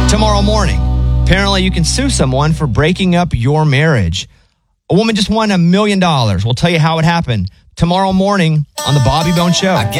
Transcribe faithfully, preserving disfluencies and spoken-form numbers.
Tomorrow morning, apparently you can sue someone for breaking up your marriage. A woman just won a million dollars. We'll tell you how it happened tomorrow morning on the Bobby Bone Show.